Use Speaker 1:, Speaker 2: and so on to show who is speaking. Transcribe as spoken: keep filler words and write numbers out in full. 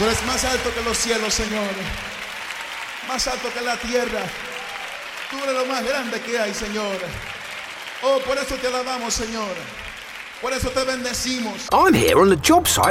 Speaker 1: Tú eres más alto que los cielos, Señor. Más alto que la tierra. Tú eres lo más grande que hay, Señor. Oh, por eso te alabamos, Señor. Por eso te bendecimos.
Speaker 2: I'm here on the job site